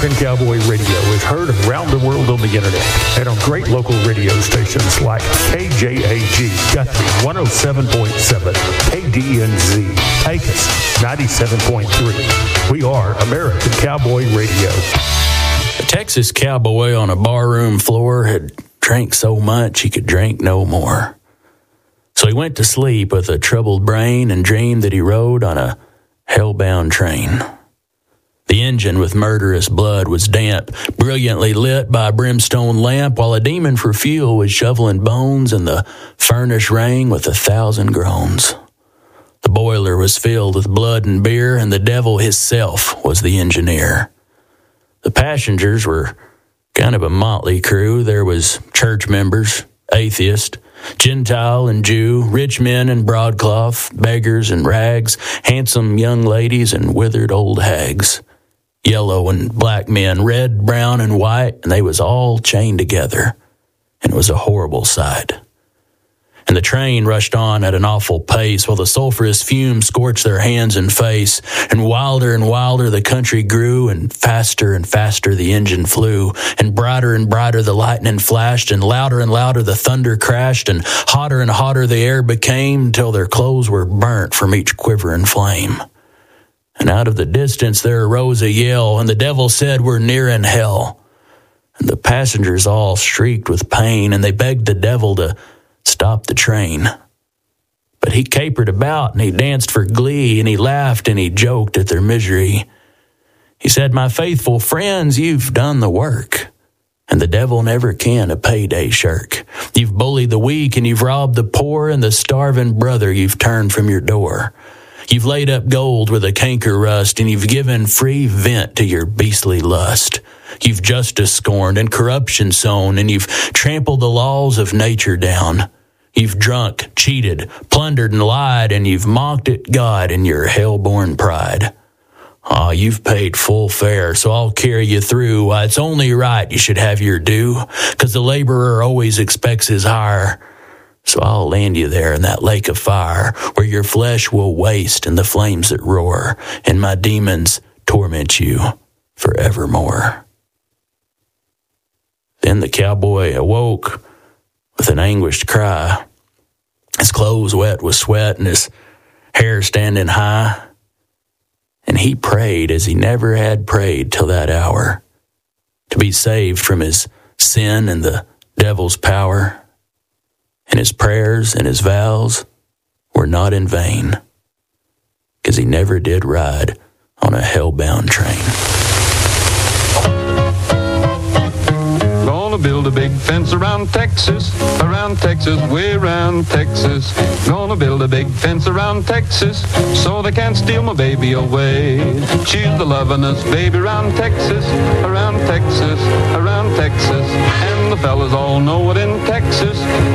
American Cowboy Radio is heard around the world on the internet and on great local radio stations like KJAG Guthrie 107.7, KDNZ, Pecos 97.3. We are American Cowboy Radio. A Texas cowboy on a barroom floor had drank so much he could drink no more. So he went to sleep with a troubled brain and dreamed that he rode on a hellbound train. The engine with murderous blood was damp, brilliantly lit by a brimstone lamp, while a demon for fuel was shoveling bones, and the furnace rang with 1,000 groans. The boiler was filled with blood and beer, and the devil himself was the engineer. The passengers were kind of a motley crew. There was church members, atheists, Gentile and Jew, rich men in broadcloth, beggars and rags, handsome young ladies and withered old hags, yellow and black men, red, brown, and white, and they was all chained together, and it was a horrible sight. And the train rushed on at an awful pace while the sulphurous fumes scorched their hands and face, and wilder the country grew, and faster the engine flew, and brighter the lightning flashed, and louder the thunder crashed, and hotter the air became, till their clothes were burnt from each quivering flame. And out of the distance there arose a yell, and the devil said, "We're nearing hell." And the passengers all shrieked with pain, and they begged the devil to stop the train. But he capered about, and he danced for glee, and he laughed and he joked at their misery. He said, "My faithful friends, you've done the work, and the devil never can a payday shirk. You've bullied the weak, and you've robbed the poor, and the starving brother you've turned from your door. You've laid up gold with a canker rust, and you've given free vent to your beastly lust. You've justice scorned and corruption sown, and you've trampled the laws of nature down. You've drunk, cheated, plundered, and lied, and you've mocked at God in your hell-born pride. You've paid full fare, so I'll carry you through. Why, it's only right you should have your due, 'cause the laborer always expects his hire. So I'll land you there in that lake of fire, where your flesh will waste in the flames that roar, and my demons torment you forevermore." Then the cowboy awoke with an anguished cry, his clothes wet with sweat and his hair standing high. And he prayed as he never had prayed till that hour, to be saved from his sin and the devil's power. And his prayers and his vows were not in vain, 'cause he never did ride on a hellbound train. Gonna build a big fence around Texas, way around Texas. Gonna build a big fence around Texas, so they can't steal my baby away. She's the lovin'est baby around Texas, around Texas, around Texas. And the fellas all know it in Texas.